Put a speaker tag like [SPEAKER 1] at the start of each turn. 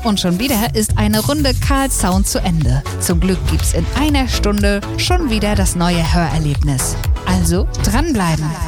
[SPEAKER 1] Und schon wieder ist eine Runde Karl Sound zu Ende. Zum Glück gibt's in einer Stunde schon wieder das neue Hörerlebnis. Also dranbleiben.